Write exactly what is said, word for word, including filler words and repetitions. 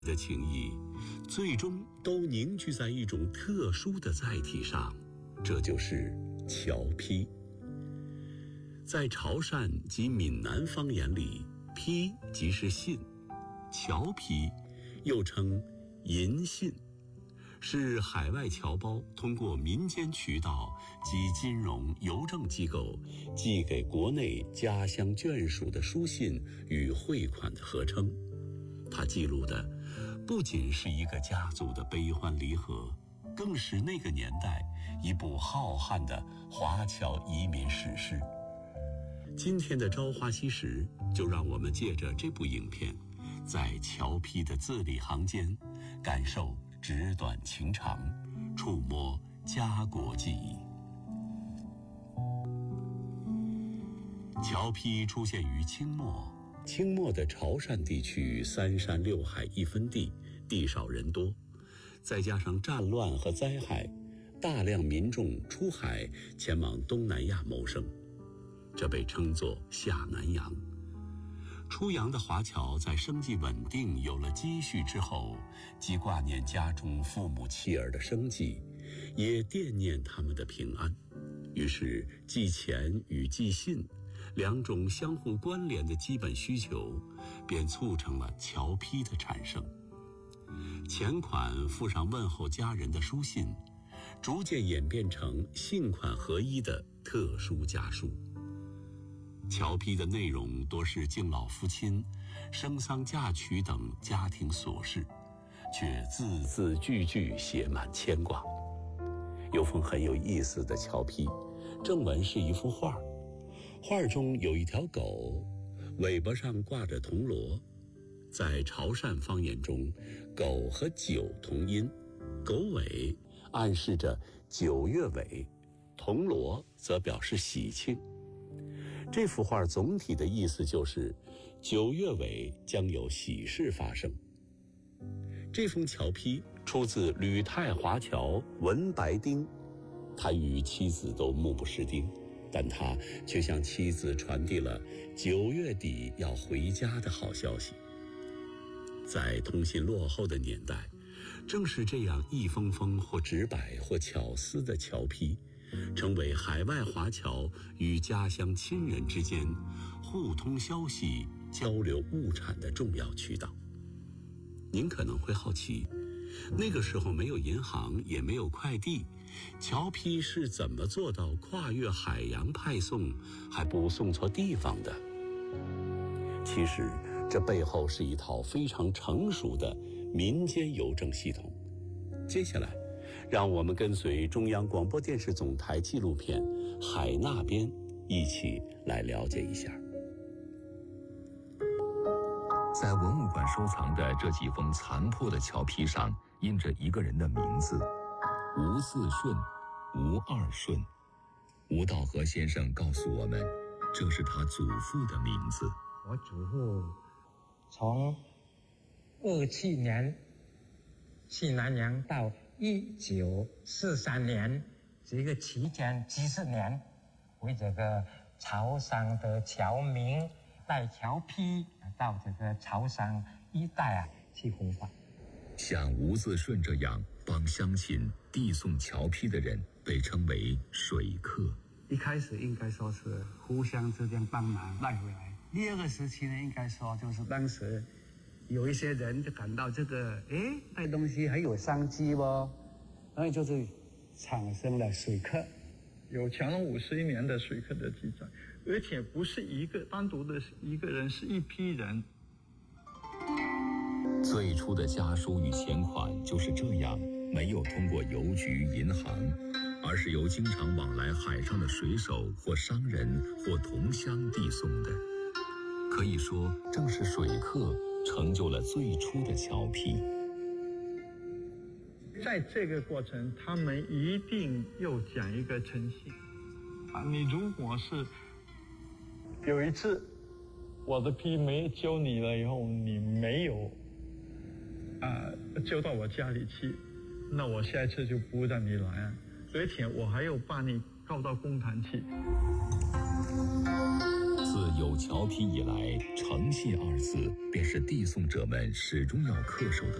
的情谊最终都凝聚在一种特殊的载体上，这就是侨批。在潮汕及闽南方言里，批即是信，侨批又称银信，是海外侨胞通过民间渠道及金融邮政机构寄给国内家乡眷属的书信与汇款的合称。它记录的不仅是一个家族的悲欢离合，更是那个年代一部浩瀚的华侨移民史诗。今天的朝花夕拾，就让我们借着这部影片，在侨批的字里行间，感受纸短情长，触摸家国记忆。侨批出现于清末，清末的潮汕地区三山六海一分地，地少人多，再加上战乱和灾害，大量民众出海前往东南亚谋生，这被称作下南洋。出洋的华侨在生计稳定有了积蓄之后，既挂念家中父母妻儿的生计，也惦念他们的平安，于是寄钱与寄信两种相互关联的基本需求，便促成了侨批的产生。钱款附上问候家人的书信，逐渐演变成信款合一的特殊家书。侨批的内容多是敬老夫亲、生丧嫁娶等家庭琐事，却字字句句写满牵挂。有封很有意思的侨批，正文是一幅画，画中有一条狗，尾巴上挂着铜锣。在潮汕方言中，狗和九同音，狗尾暗示着九月尾，铜锣则表示喜庆。这幅画总体的意思就是九月尾将有喜事发生。这封侨批出自吕泰华侨文白丁，他与妻子都目不识丁，但他却向妻子传递了九月底要回家的好消息。在通信落后的年代，正是这样一封封或直白或巧思的侨批，成为海外华侨与家乡亲人之间互通消息、交流物产的重要渠道。您可能会好奇，那个时候没有银行，也没有快递，侨批是怎么做到跨越海洋派送，还不送错地方的？其实这背后是一套非常成熟的民间邮政系统。接下来让我们跟随中央广播电视总台纪录片《海那边》一起来了解一下。 在文物馆收藏的这几封残破的侨批上，印着一个人的名字：吴自顺、吴二顺。吴道和先生告诉我们，这是他祖父的名字。 我祖父从二七年去南洋到一九四三年这个期间几十年，为这个潮汕的侨民带侨批到这个潮汕一带啊去弘法。 像吴自顺这样帮乡亲递送侨批的人，被称为水客。 一开始应该说是互相之间帮忙带回来。第二个时期呢，应该说就是当时有一些人就感到这个诶带东西很有商机哦，然后就是产生了水客。 有乾隆五十一年的水客的记载，而且不是一个单独的一个人，是一批人。 最初的家书与钱款就是这样，没有通过邮局、银行，而是由经常往来海上的水手或商人或同乡递送的。可以说，正是水客成就了最初的侨批。 在这个过程，他们一定又讲一个诚信啊！你如果是有一次我的批没救你了以后，你没有啊救到我家里去，那我下一次就不让你来啊，而且我还要把你告到公堂去。 自有桥批以来，诚信二字便是递送者们始终要恪守的